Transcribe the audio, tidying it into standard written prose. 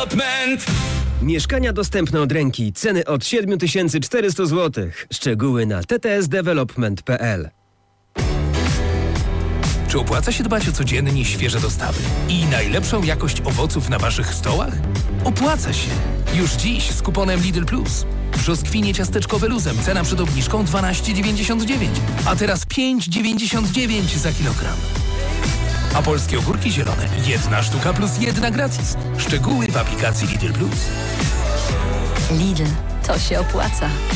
Development. Mieszkania dostępne od ręki. Ceny od 7400 zł. Szczegóły na ttsdevelopment.pl. Czy opłaca się dbać o codziennie świeże dostawy i najlepszą jakość owoców na waszych stołach? Opłaca się! Już dziś z kuponem Lidl Plus. Brzoskwinie ciasteczkowe luzem, cena przed obniżką 12,99, a teraz 5,99 za kilogram. A polskie ogórki zielone, 1 sztuka plus 1 gratis. Szczegóły w aplikacji Lidl Plus. Lidl, to się opłaca.